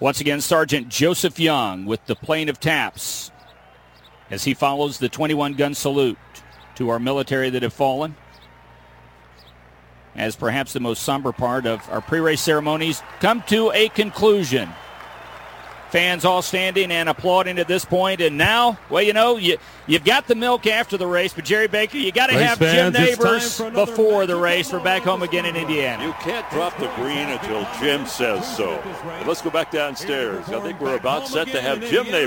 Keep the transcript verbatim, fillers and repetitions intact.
Once again, Sergeant Joseph Young with the plane of taps as he follows the twenty-one gun salute to our military that have fallen. As perhaps the most somber part of our pre-race ceremonies come to a conclusion. Fans all standing and applauding at this point. And now, well, you know, you, you've got the milk after the race, but Jerry Baker, you got to have fans, Jim Neighbors before the race for back home again in Indiana. You can't drop the green until Jim says so. But let's go back downstairs. I think we're about set to have Jim Neighbors